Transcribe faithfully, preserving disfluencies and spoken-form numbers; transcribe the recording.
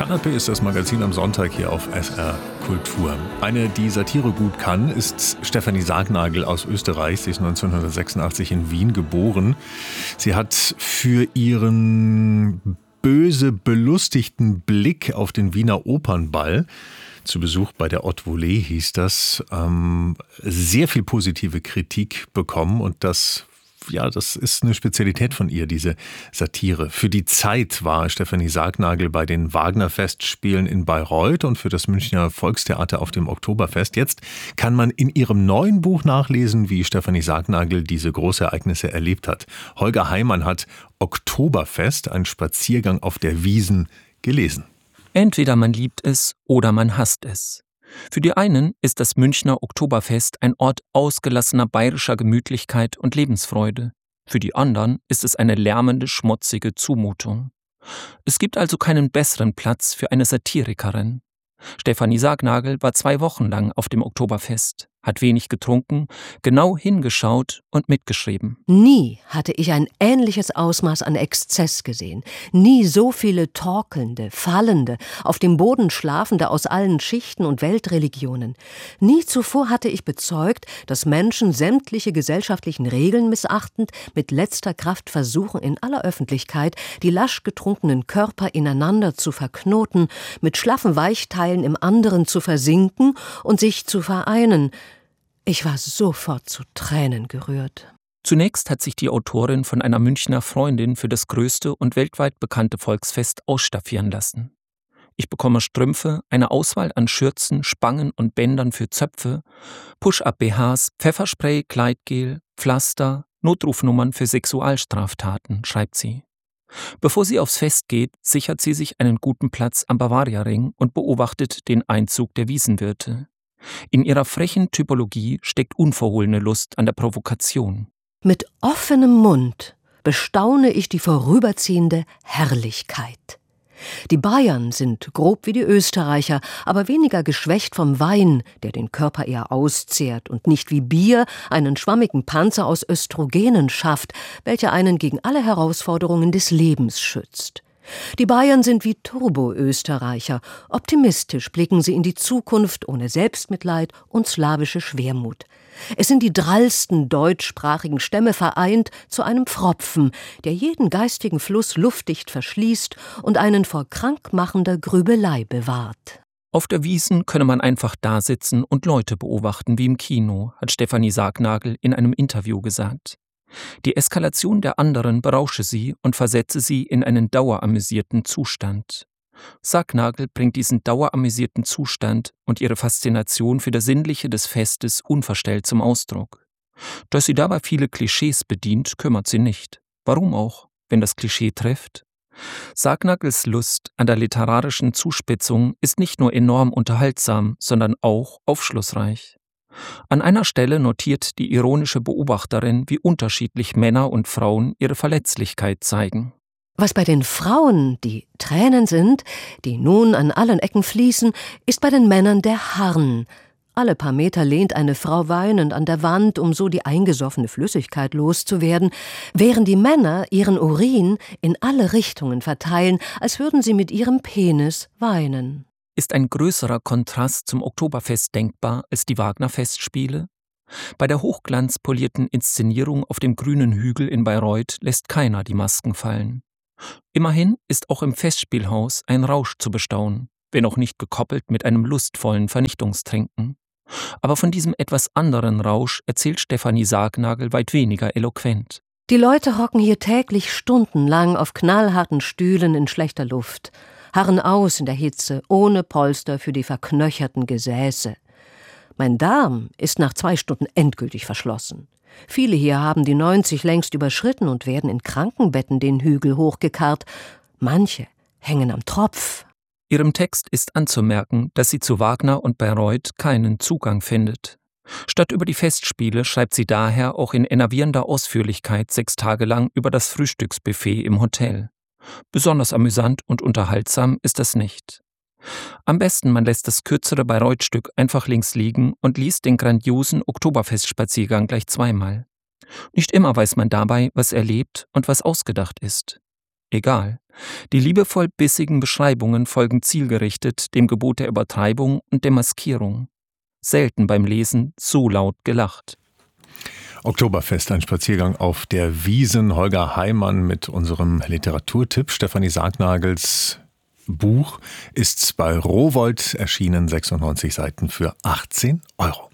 Kanapé ist das Magazin am Sonntag hier auf S R Kultur. Eine, die Satire gut kann, ist Stefanie Sargnagel aus Österreich. Sie ist neunzehnhundertsechsundachtzig in Wien geboren. Sie hat für ihren böse belustigten Blick auf den Wiener Opernball, zu Besuch bei der Haute Volée hieß das, ähm, sehr viel positive Kritik bekommen, und das Ja, das ist eine Spezialität von ihr, diese Satire. Für die Zeit war Stefanie Sargnagel bei den Wagner-Festspielen in Bayreuth und für das Münchner Volkstheater auf dem Oktoberfest. Jetzt kann man in ihrem neuen Buch nachlesen, wie Stefanie Sargnagel diese Großereignisse erlebt hat. Holger Heimann hat Oktoberfest, ein Spaziergang auf der Wiesn, gelesen. Entweder man liebt es oder man hasst es. Für die einen ist das Münchner Oktoberfest ein Ort ausgelassener bayerischer Gemütlichkeit und Lebensfreude. Für die anderen ist es eine lärmende, schmutzige Zumutung. Es gibt also keinen besseren Platz für eine Satirikerin. Stefanie Sargnagel war zwei Wochen lang auf dem Oktoberfest, hat wenig getrunken, genau hingeschaut und mitgeschrieben. Nie hatte ich ein ähnliches Ausmaß an Exzess gesehen. Nie so viele torkelnde, fallende, auf dem Boden schlafende aus allen Schichten und Weltreligionen. Nie zuvor hatte ich bezeugt, dass Menschen sämtliche gesellschaftlichen Regeln missachtend, mit letzter Kraft versuchen, in aller Öffentlichkeit die lasch getrunkenen Körper ineinander zu verknoten, mit schlaffen Weichteilen im anderen zu versinken und sich zu vereinen. Ich war sofort zu Tränen gerührt. Zunächst hat sich die Autorin von einer Münchner Freundin für das größte und weltweit bekannte Volksfest ausstaffieren lassen. Ich bekomme Strümpfe, eine Auswahl an Schürzen, Spangen und Bändern für Zöpfe, Push-Up-B Hs, Pfefferspray, Kleidgel, Pflaster, Notrufnummern für Sexualstraftaten, schreibt sie. Bevor sie aufs Fest geht, sichert sie sich einen guten Platz am Bavaria-Ring und beobachtet den Einzug der Wiesenwirte. In ihrer frechen Typologie steckt unverhohlene Lust an der Provokation. Mit offenem Mund bestaune ich die vorüberziehende Herrlichkeit. Die Bayern sind grob wie die Österreicher, aber weniger geschwächt vom Wein, der den Körper eher auszehrt, und nicht wie Bier einen schwammigen Panzer aus Östrogenen schafft, welcher einen gegen alle Herausforderungen des Lebens schützt. Die Bayern sind wie Turbo-Österreicher. Optimistisch blicken sie in die Zukunft, ohne Selbstmitleid und slawische Schwermut. Es sind die drallsten deutschsprachigen Stämme vereint zu einem Pfropfen, der jeden geistigen Fluss luftdicht verschließt und einen vor krankmachender Grübelei bewahrt. Auf der Wiesn könne man einfach dasitzen und Leute beobachten wie im Kino, hat Stefanie Sargnagel in einem Interview gesagt. Die Eskalation der anderen berausche sie und versetze sie in einen daueramüsierten Zustand. Sargnagel bringt diesen daueramüsierten Zustand und ihre Faszination für das Sinnliche des Festes unverstellt zum Ausdruck. Dass sie dabei viele Klischees bedient, kümmert sie nicht. Warum auch, wenn das Klischee trifft? Sargnagels Lust an der literarischen Zuspitzung ist nicht nur enorm unterhaltsam, sondern auch aufschlussreich. An einer Stelle notiert die ironische Beobachterin, wie unterschiedlich Männer und Frauen ihre Verletzlichkeit zeigen. Was bei den Frauen die Tränen sind, die nun an allen Ecken fließen, ist bei den Männern der Harn. Alle paar Meter lehnt eine Frau weinend an der Wand, um so die eingesoffene Flüssigkeit loszuwerden, während die Männer ihren Urin in alle Richtungen verteilen, als würden sie mit ihrem Penis weinen. Ist ein größerer Kontrast zum Oktoberfest denkbar als die Wagner-Festspiele? Bei der hochglanzpolierten Inszenierung auf dem grünen Hügel in Bayreuth lässt keiner die Masken fallen. Immerhin ist auch im Festspielhaus ein Rausch zu bestaunen, wenn auch nicht gekoppelt mit einem lustvollen Vernichtungstrinken. Aber von diesem etwas anderen Rausch erzählt Stefanie Sargnagel weit weniger eloquent. Die Leute hocken hier täglich stundenlang auf knallharten Stühlen in schlechter Luft, harren aus in der Hitze, ohne Polster für die verknöcherten Gesäße. Mein Darm ist nach zwei Stunden endgültig verschlossen. Viele hier haben die neunzig längst überschritten und werden in Krankenbetten den Hügel hochgekarrt. Manche hängen am Tropf. Ihrem Text ist anzumerken, dass sie zu Wagner und Bayreuth keinen Zugang findet. Statt über die Festspiele schreibt sie daher auch in enervierender Ausführlichkeit sechs Tage lang über das Frühstücksbuffet im Hotel. Besonders amüsant und unterhaltsam ist das nicht. Am besten man lässt das kürzere Bayreuth-Stück einfach links liegen und liest den grandiosen Oktoberfestspaziergang gleich zweimal. Nicht immer weiß man dabei, was erlebt und was ausgedacht ist. Egal. Die liebevoll bissigen Beschreibungen folgen zielgerichtet dem Gebot der Übertreibung und der Maskierung. Selten beim Lesen so laut gelacht. Oktoberfest, ein Spaziergang auf der Wiesn. Holger Heimann mit unserem Literaturtipp. Stefanie Sargnagels Buch ist bei Rowohlt erschienen, sechsundneunzig Seiten für achtzehn Euro.